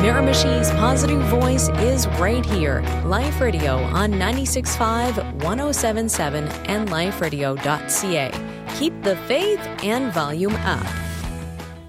Miramishi's positive voice is right here. Life Radio on 96.5, 107.7, and liferadio.ca. Keep the faith and volume up.